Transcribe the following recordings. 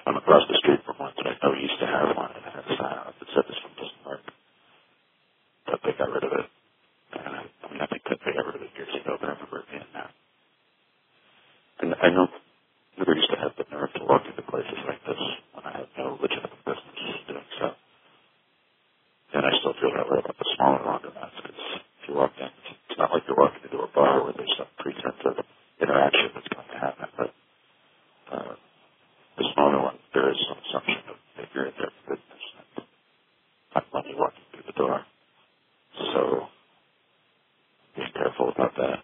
I'm across the street from one that I know used to have one, and it had a sign on it that said this one doesn't work. But they got rid of it. And I think that they got rid of it years ago, but I remember it being there. And I know never used to have the nerve to walk into places like this when I had no legitimate business doing so. And I still feel that way about the smaller laundromats, because if you walk in, it's not like you're walking into a bar where there's some pretense of interaction that's going to happen, but the smaller one, there is some assumption of that you're in there for business and not money walking through the door. So, being careful about that.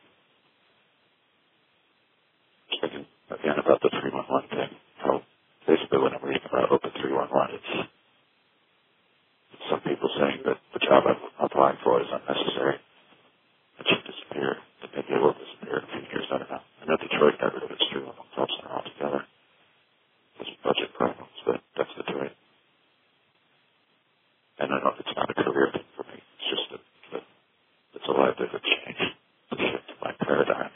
Just thinking again about the 311 thing, how basically when I'm reading about Open 311, it's some people saying that the job I'm applying for is unnecessary. It should disappear. That maybe it will disappear in a few years. I don't know. I know Detroit got rid of its 311 call center altogether. There's budget problems, but that's Detroit. And I know it's not a career thing for me. It's just that it's a livelihood change. It's a shift in my paradigm.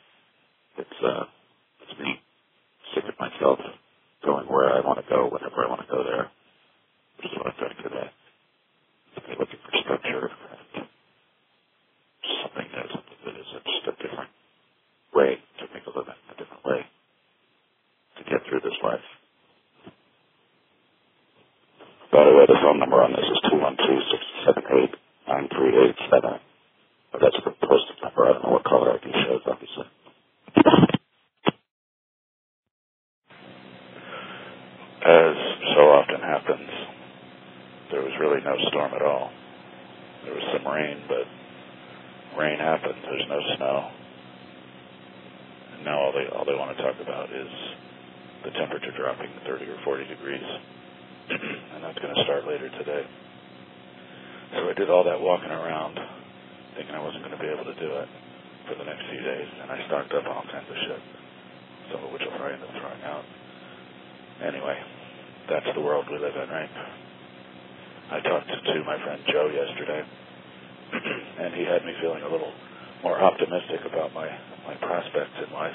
It's me sick of myself going where I want to go, whenever I want to go there, which is what I'm doing today. I'm looking for structure and something that is just a different way to make a living, a different way to get through this life. By the way, the phone number on this is 212-678-9387. But that's the posted number. I don't know what caller ID shows, obviously. As so often happens, there was really no storm at all. There was some rain, but rain happened. There's no snow. And now all they want to talk about is the temperature dropping to 30 or 40 degrees. And that's going to start later today. So I did all that walking around thinking I wasn't going to be able to do it for the next few days. And I stocked up on all kinds of shit, some of which I'll probably end up throwing out. Anyway, that's the world we live in, right? I talked to my friend Joe yesterday, and he had me feeling a little more optimistic about my prospects in life.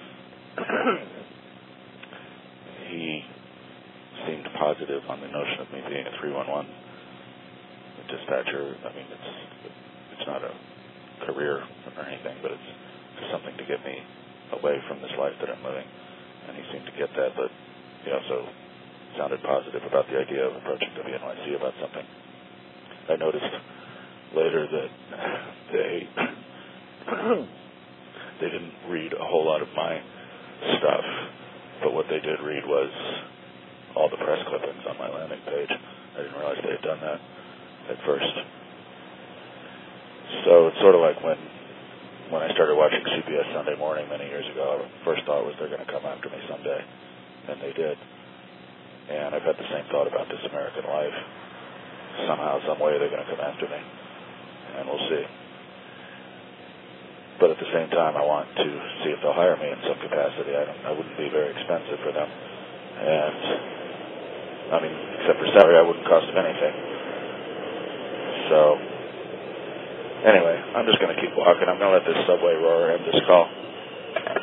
He seemed positive on the notion of me being a 311 dispatcher. I mean, it's not a career or anything, but it's just something to get me away from this life that I'm living. And he seemed to get that, but he also sounded positive about the idea of approaching WNYC about something. I noticed later that they didn't read a whole lot of my stuff, but what they did read was all the press clippings on my landing page. I didn't realize they had done that at first. So it's sort of like when I started watching CBS Sunday Morning many years ago, first thought was they're going to come after me someday, and they did. And I've had the same thought about This American Life. Somehow, some way, they're going to come after me, and we'll see. But at the same time, I want to see if they'll hire me in some capacity. I wouldn't be very expensive for them, and I mean, except for salary, I wouldn't cost them anything. So, anyway, I'm just going to keep walking. I'm going to let this subway roar end this call.